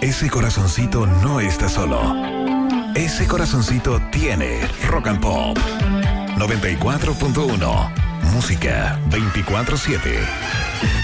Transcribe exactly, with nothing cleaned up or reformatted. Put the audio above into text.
ese corazoncito no está solo. Ese corazoncito tiene Rock and Pop. noventa y cuatro punto uno. Música veinticuatro siete.